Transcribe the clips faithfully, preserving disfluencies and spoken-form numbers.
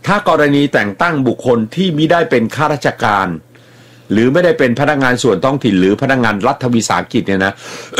ถ้ากรณีแต่งตั้งบุคคลที่มิได้เป็นข้าราชการหรือไม่ได้เป็นพนักงานส่วนท้องถิ่นหรือพนักงานรัฐวิสาหกิจเนี่ยนะ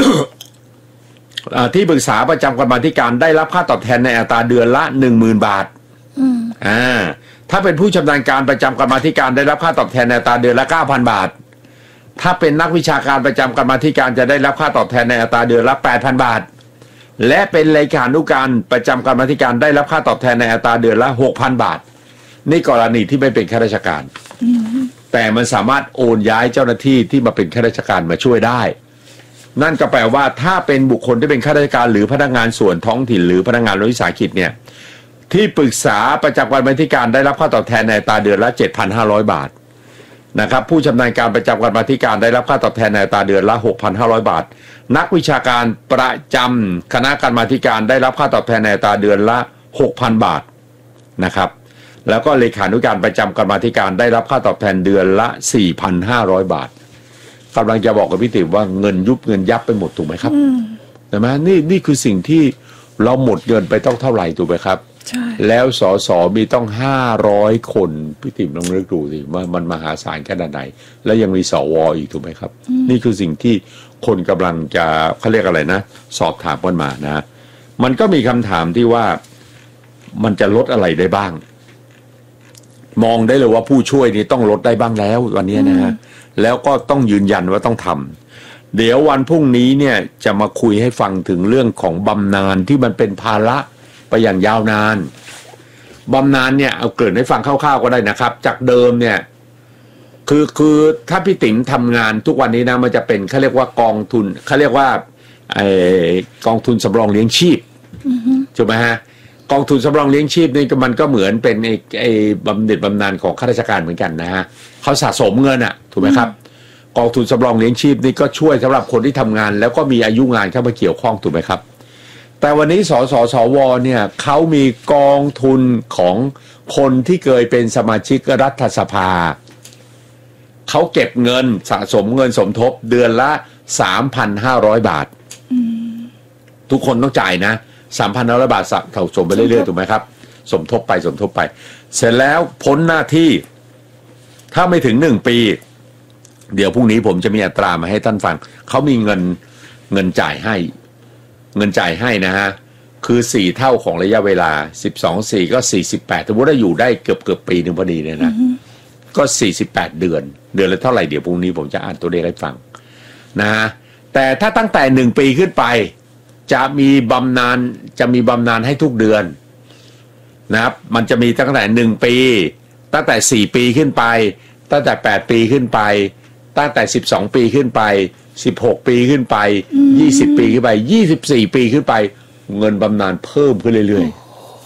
ที่ปรึกษาประจำกรรมาธิการได้รับค่าตอบแทนในอัตราเดือนละหนึ่งหมื่นบาทอ่าถ้าเป็นผู้ชำนาญการประจำกรรมาธิการได้รับค่าตอบแทนในอัตราเดือนละเก้าพันบาทถ้าเป็นนักวิชาการประจำกรรมาธิการจะได้รับค่าตอบแทนในอัตราเดือนละแปดพันบาทและเป็นเลขานุการประจำกรรมาธิการได้รับค่าตอบแทนในอัตราเดือนละหกพันบาทนี่กรณีที่ไม่เป็นข้าราชการแต่มันสามารถโอนย้ายเจ้าหน้าที่ที่มาเป็นข้าราชการมาช่วยได้นั่นก็แปลว่าถ้าเป็นบุคคลที่เป็นข้าราชการหรือพนักงานส่วนท้องถิ่นหรือพนักงานรัฐวิสาหกิจเนี่ยที่ปรึกษาประจำกรรมาธิการได้รับค่าตอบแทนในอัตราเดือนละ เจ็ดพันห้าร้อย บาทนะครับผู้ชำนาญการประจำกรรมาธิการได้รับค่าตอบแทนในอัตราเดือนละ หกพันห้าร้อย บาทนักวิชาการประจำคณะกรรมาธิการได้รับค่าตอบแทนในอัตราเดือนละ หกพัน บาทนะครับแล้วก็เลขานุการประจำกรรมาธิการได้รับค่าตอบแทนเดือนละ สี่พันห้าร้อย บาทกำลังจะบอกกับพี่ติ๋มว่าเงินยุบเงินยับไปหมดถูกไหมครับใช่ไหมนี่นี่คือสิ่งที่เราหมดเงินไปต้องเท่าไหร่ถูกไหมครับใช่แล้วสสมีต้องห้าร้อยคนพี่ติ๋มลองนึกดูสิว่ามันมหาศาลขนาดไหนแล้วยังมีสวอีกถูกไหมครับนี่คือสิ่งที่คนกำลังจะเขาเรียกอะไรนะสอบถามกันมานะมันก็มีคำถามที่ว่ามันจะลดอะไรได้บ้างมองได้เลยว่าผู้ช่วยนี่ต้องลดได้บ้างแล้ววันนี้นะฮะแล้วก็ต้องยืนยันว่าต้องทำเดี๋ยววันพรุ่งนี้เนี่ยจะมาคุยให้ฟังถึงเรื่องของบำนาญที่มันเป็นภาระไปอย่างยาวนานบำนาญเนี่ยเอาเกริ่นให้ฟังคร่าวๆก็ได้นะครับจากเดิมเนี่ยคือคือถ้าพี่ติ๋มทำงานทุกวันนี้นะมันจะเป็นเขาเรียกว่ากองทุนเขาเรียกว่าไอกองทุนสำรองเลี้ยงชีพถูกไหมฮะกองทุนสำรองเลี้ยงชีพนี่มันก็เหมือนเป็นไอ้ไอ้บำเหน็จบำนาญของข้าราชการเหมือนกันนะฮะเขาสะสมเงินอ่ะถูกไหมครับกองทุนสำรองเลี้ยงชีพนี่ก็ช่วยสำหรับคนที่ทำงานแล้วก็มีอายุงานเข้ามาเกี่ยวข้องถูกไหมครับแต่วันนี้สสสวเนี่ยเขามีกองทุนของคนที่เคยเป็นสมาชิกรัฐสภาเขาเก็บเงินสะสมเงินสมทบเดือนละ สามพันห้าร้อย บาททุกคนต้องจ่ายนะสามพันห้าร้อยบาทสะสมไปเรื่อยๆถูกไหมครับสมทบไปสมทบไปเสร็จแล้วพ้นหน้าที่ถ้าไม่ถึงหนึ่งปีเดี๋ยวพรุ่งนี้ผมจะมีอัตรามาให้ท่านฟังเขามีเงินเงินจ่ายให้เงินจ่ายให้นะฮะคือสี่เท่าของระยะเวลาสิบสอง สี่ก็สี่สิบแปดสมมุติว่าอยู่ได้เกือบเกือบปีนึงพอดีเนี่ยนะก็สี่สิบแปดเดือนเดือนละเท่าไหร่เดี๋ยวพรุ่งนี้ผมจะอ่านตัวเลขให้ฟังนะฮะแต่ถ้าตั้งแต่หนึ่งปีขึ้นไปจะมีบำนาญจะมีบำนาญให้ทุกเดือนนะครับมันจะมีตั้งแต่หนึ่งปีตั้งแต่สี่ปีขึ้นไปตั้งแต่แปดปีขึ้นไปตั้งแต่สิบสองปีขึ้นไปสิบหกปีขึ้นไปยี่สิบปีขึ้นไปยี่สิบสี่ปีขึ้นไปเงินบำนาญเพิ่มขึ้นเรื่อย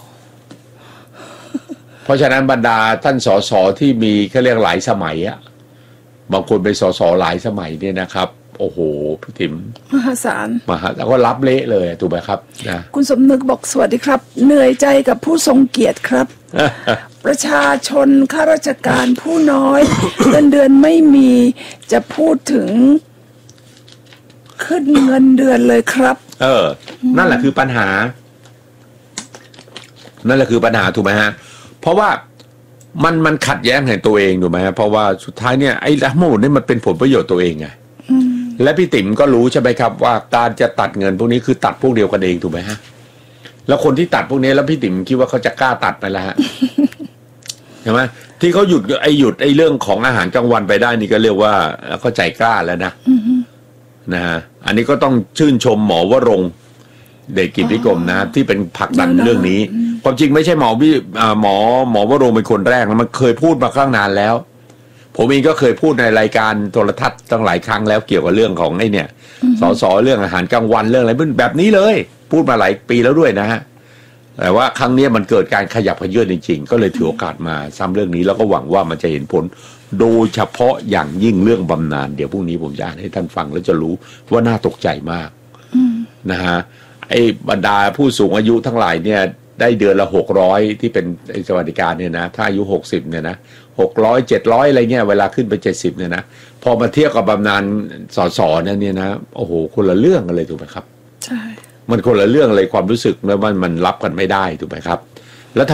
ๆเพราะฉะนั้นบรรดาท่านสสที่มีเขาเรียกหลายสมัยอะบางคนเป็นสสหลายสมัยเนี่ยนะครับโอ้โหพี่ติ๋มมหาศาลมหาแล้วก็รับเละเลยถูกไหมครับนะคุณสมนึกบอกสวัสดีครับเหนื่อยใจกับผู้ทรงเกียรติครับ ประชาชนข้าราชการผู้น้อยเงินเดือนไม่มีจะพูดถึงขึ้นเงินเดือนเลยครับเออนั่นแหละคือปัญหานั่นแหละคือปัญหาถูกไหมฮะเพราะว่ามันมันขัดแย้งในตัวเองถูกไหมฮะเพราะว่าสุดท้ายเนี่ยไอ้ทั้งหมดนี่มันเป็นผลประโยชน์ตัวเองไงและพี่ติ๋มก็รู้ใช่ไหมครับว่าการจะตัดเงินพวกนี้คือตัดพวกเดียวกันเองถูกไหมฮะแล้วคนที่ตัดพวกนี้แล้วพี่ติ๋มคิดว่าเขาจะกล้าตัดไปแล้วฮะใช่ไหมที่เขาหยุดไอ้หยุดไอ้เรื่องของอาหารกลางวันไปได้นี่ก็เรียกว่าเขาใจกล้าแล้วนะนะฮะอันนี้ก็ต้องชื่นชมหมอวรงค์เดชกิจวิกรมนะที่เป็นผลักดันเรื่องนี้ความจริงไม่ใช่หมอวิหมอหมอวรงค์เป็นคนแรกนะมันเคยพูดมาข้างนานแล้วผมเองก็เคยพูดในรายการโทรทัศน์ตั้งหลายครั้งแล้วเกี่ยวกับเรื่องของไอ้เนี่ยสสเรื่องอาหารกลางวันเรื่องอะไรแบบนี้เลยพูดมาหลายปีแล้วด้วยนะฮะแต่ว่าครั้งนี้มันเกิดการขยับขยื่นจริงๆก็เลยถือโอกาสมาซ้ำเรื่องนี้แล้วก็หวังว่ามันจะเห็นผลโดยเฉพาะอย่างยิ่งเรื่องบำนาญเดี๋ยวพรุ่งนี้ผมจะอ่านให้ท่านฟังแล้วจะรู้ว่าน่าตกใจมากนะฮะไอ้บรรดาผู้สูงอายุทั้งหลายเนี่ยได้เดือนละหกร้อยที่เป็นสวัสดิการเนี่ยนะถ้าอายุหกสิบเนี่ยนะหกร้อยเจ็ดร้อยอะไรเงี้ยเวลาขึ้นไปเจ็ดสิบเนี่ยนะพอมาเทียบกับบำนาญสสเนี่ยเนี่ยนะโอ้โหคนละเรื่องกันเลยถูกไหมครับใช่มันคนละเรื่องเลยความรู้สึกแล้วมันมันรับกันไม่ได้ถูกไหมครับ